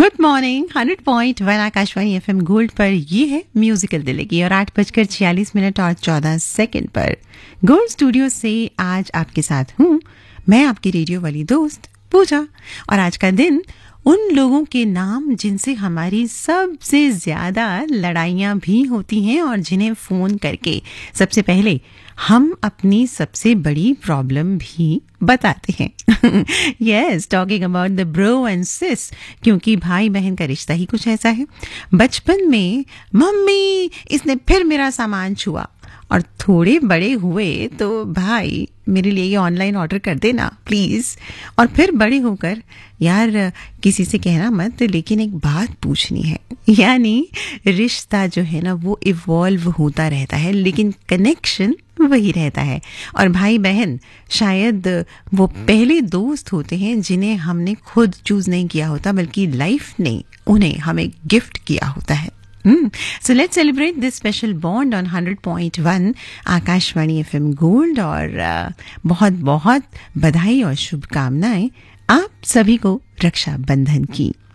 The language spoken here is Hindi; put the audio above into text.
Good morning 100.1 Akashvani FM gold पर ये है म्यूजिकल दिल्ली और 8:46 और 14 सेकंड पर गोल्ड स्टूडियो से आज आपके साथ हूँ मैं आपकी रेडियो वाली दोस्त पूजा। और आज का दिन उन लोगों के नाम जिनसे हमारी सबसे ज्यादा लड़ाइयाँ भी होती हैं और जिन्हें फोन करके सबसे पहले हम अपनी सबसे बड़ी प्रॉब्लम भी बताते हैं। Yes, talking about the bro and सिस, क्योंकि भाई बहन का रिश्ता ही कुछ ऐसा है। बचपन में मम्मी इसने फिर मेरा सामान छुआ, और थोड़े बड़े हुए तो भाई मेरे लिए ये ऑनलाइन ऑर्डर कर देना प्लीज़। और फिर बड़े होकर यार किसी से कहना मत, लेकिन एक बात पूछनी है। यानी रिश्ता जो है ना वो इवॉल्व होता रहता है, लेकिन कनेक्शन वही रहता है। और भाई बहन शायद वो पहले दोस्त होते हैं जिन्हें हमने खुद चूज नहीं किया होता, बल्कि लाइफ ने उन्हें हमें गिफ्ट किया होता है। So let's celebrate this special bond on 100.1 Akashvani FM gold. और बहुत बहुत बधाई और शुभकामनाएं आप सभी को रक्षाबंधन की।